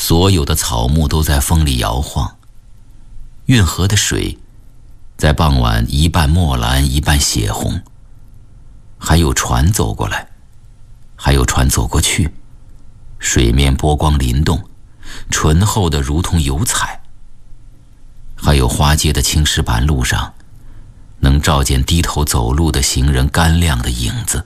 所有的草木都在风里摇晃，运河的水在傍晚一半墨蓝一半血红，还有船走过来，还有船走过去，水面波光粼动，醇厚的如同油彩。还有花街的青石板路上，能照见低头走路的行人干亮的影子。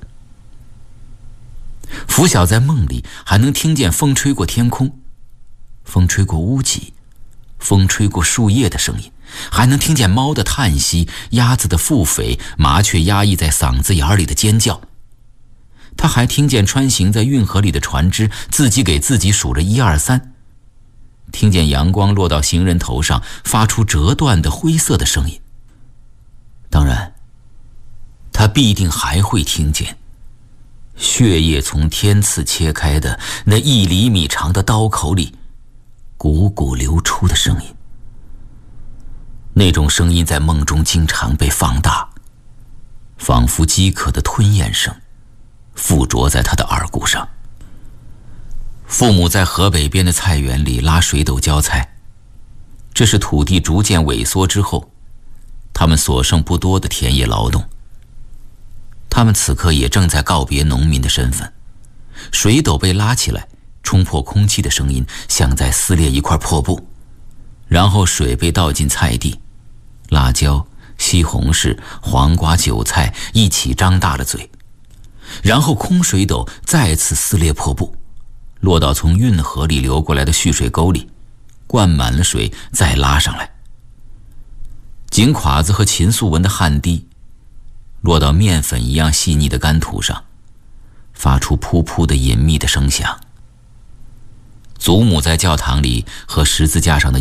拂晓在梦里还能听见风吹过天空，风吹过屋脊，风吹过树叶的声音，还能听见猫的叹息，鸭子的腹诽，麻雀压抑在嗓子眼里的尖叫。他还听见穿行在运河里的船只自己给自己数着1、2、3，听见阳光落到行人头上发出折断的灰色的声音。当然，他必定还会听见血液从天刺切开的那1厘米长的刀口里汩汩流出的声音。那种声音在梦中经常被放大，仿佛饥渴的吞咽声，附着在他的耳骨上。父母在河北边的菜园里拉水斗浇菜，这是土地逐渐萎缩之后他们所剩不多的田野劳动。他们此刻也正在告别农民的身份，水斗被拉起来，冲破空气的声音像在撕裂一块破布，然后水被倒进菜地，辣椒、西红柿、黄瓜、韭菜一起张大了嘴，然后空水斗再次撕裂破布，落到从运河里流过来的蓄水沟里，灌满了水再拉上来。井垮子和秦素文的汗滴落到面粉一样细腻的干土上，发出噗噗的隐秘的声响。祖母在教堂里和十字架上的